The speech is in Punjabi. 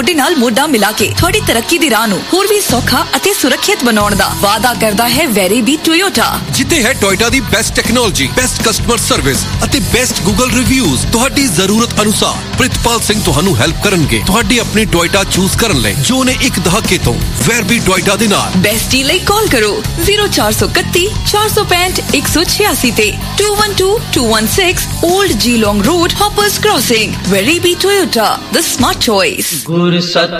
ਮੋਢੇ ਨਾਲ ਮੋਢਾ ਮਿਲਾ ਕੇ ਤੁਹਾਡੀ ਤਰੱਕੀ ਦੀ ਰਾਹ ਨੂੰ ਹੋਰ ਵੀ ਸੌਖਾ ਅਤੇ ਸੁਰੱਖਿਅਤ ਬਣਾਉਣ ਦਾ ਵਾਅਦਾ ਕਰਦਾ ਹੈ ਵੈਰੀਬੀ ਟੋਯੋਟਾ। ਜਿੱਥੇ ਹੈ ਟੋਯੋਟਾ ਦੀ best technology, best customer service ਅਤੇ ਬੈਸਟ ਗੂਗਲ ਰਿਵਿਊਜ਼। ਤੁਹਾਡੀ ਜ਼ਰੂਰਤ ਅਨੁਸਾਰ ਪ੍ਰਿਤਪਾਲ ਸਿੰਘ ਤੁਹਾਨੂੰ ਹੈਲਪ ਕਰਨਗੇ ਤੁਹਾਡੀ ਆਪਣੀ ਟੋਯੋਟਾ ਚੂਜ਼ ਕਰਨ ਲਈ, ਜੋ ਨੇ ਇੱਕ ਦਹਾਕੇ ਤੋਂ ਵੈਰਬੀ ਟੋਯੋਟਾ ਦੇ ਨਾਲ। ਬੈਸਟ ਡੀਲ ਲਈ ਕਾਲ ਕਰੋ 0431 465 186 ਤੇ 212216 Old Geelong Road, Hoppers Crossing। Weribi Toyota, the smart choice।